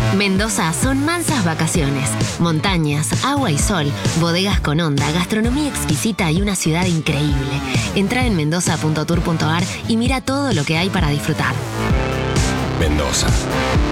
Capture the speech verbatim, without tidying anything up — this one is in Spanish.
Mendoza son mansas vacaciones, montañas, agua y sol, bodegas con onda, gastronomía exquisita y una ciudad increíble. Entra en mendoza punto tour punto ar y mira todo lo que hay para disfrutar. Mendoza.